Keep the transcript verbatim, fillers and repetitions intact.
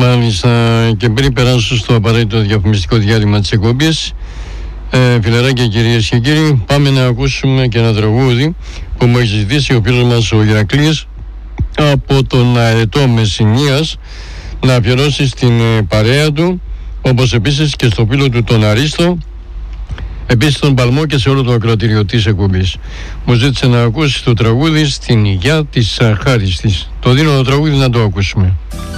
Μάλιστα, και πριν περάσω στο απαραίτητο διαφημιστικό διάλειμμα της εκπομπής, ε, φιλαράκια, κυρίες και κύριοι, πάμε να ακούσουμε και ένα τραγούδι που μου έχει ζητήσει ο φίλος μας ο Ηρακλής από τον Αετό Μεσσηνίας να αφιερώσει στην ε, παρέα του, όπως επίσης και στο φίλο του τον Αρίστο, επίσης τον Παλμό και σε όλο το ακροατήριο της εκπομπής. Μου ζήτησε να ακούσει το τραγούδι «Στην υγειά της Αχάριστης». Το δίνω το τραγούδι να το ακούσουμε.